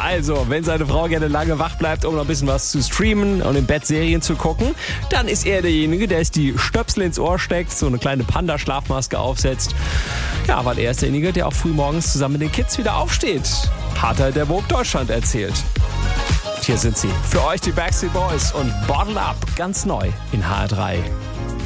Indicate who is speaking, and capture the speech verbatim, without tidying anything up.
Speaker 1: Also, wenn seine Frau gerne lange wach bleibt, um noch ein bisschen was zu streamen und im Bett Serien zu gucken, dann ist er derjenige, der sich die Stöpsel ins Ohr steckt, so eine kleine Panda-Schlafmaske aufsetzt. Ja, weil er ist derjenige, der auch früh morgens zusammen mit den Kids wieder aufsteht. Hat er der Vogue Deutschland erzählt. Hier sind sie. Für euch die Backstreet Boys und Bottle Up, ganz neu in H R drei.